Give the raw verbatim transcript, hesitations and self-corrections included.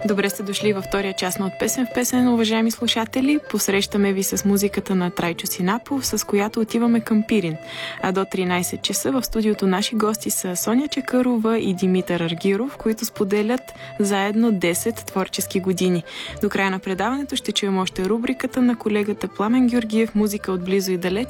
Добре сте дошли във втория част на От песен в песен, уважаеми слушатели. Посрещаме ви с музиката на Трайчо Синапов, с която отиваме към Пирин. А до тринайсет часа в студиото наши гости са Соня Чакърова и Димитър Аргиров, които споделят заедно десет творчески години. До края на предаването ще чуем още рубриката на колегата Пламен Георгиев, музика от близо и далеч,